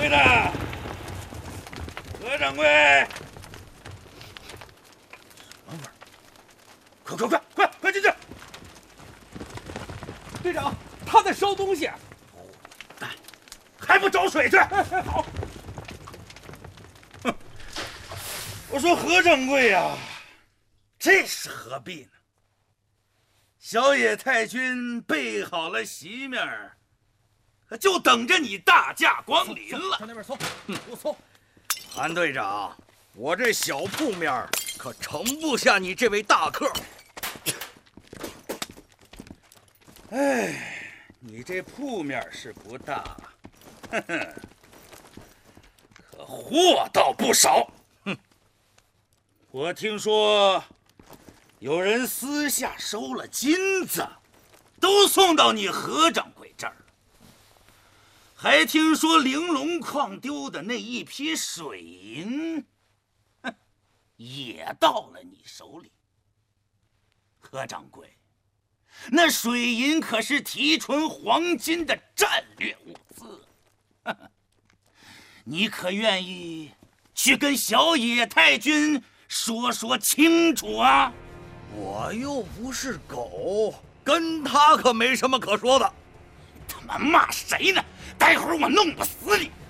贵的，何掌柜，快进去！ 队长，他在烧东西。 还不找水去？ 好。 我说何掌柜呀，这是何必呢？小野太君备好了席面，就等着你大驾光临了。 向那边凑，我凑。 韩队长，我这小铺面可盛不下你这位大客。 哎，你这铺面是不大，呵呵，可货倒不少。哼，我听说有人私下收了金子，都送到你何掌柜这儿了。还听说玲珑矿丢的那一批水银，也到了你手里。何掌柜，那水银可是提纯黄金的战略物资，你可愿意去跟小野太君说清楚啊？ 我又不是狗，跟他可没什么可说的。 他妈骂谁呢？待会儿我弄不死你！